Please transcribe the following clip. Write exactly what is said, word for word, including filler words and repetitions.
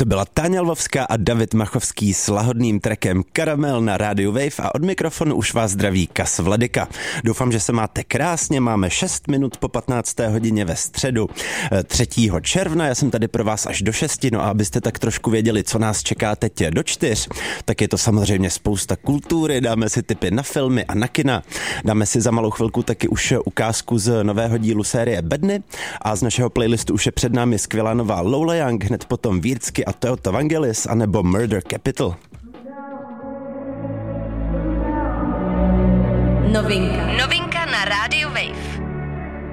To byla Táňa Lvovská a David Machovský s lahodným trackem Karamel na rádiu Wave a od mikrofonu už vás zdraví Kas Vladyka. Doufám, že se máte krásně, máme šest minut po patnácté hodině ve středu třetího června. Já jsem tady pro vás až do šesti, no a abyste tak trošku věděli, co nás čeká teď do čtyř, tak je to samozřejmě spousta kultury, dáme si tipy na filmy a na kina, dáme si za malou chvilku taky už ukázku z nového dílu série Bedny a z našeho playlistu už je před námi skvělá nová Lola Young, hned potom Vírsky a Toyota Vangelis anebo Murder Capital. Novinka.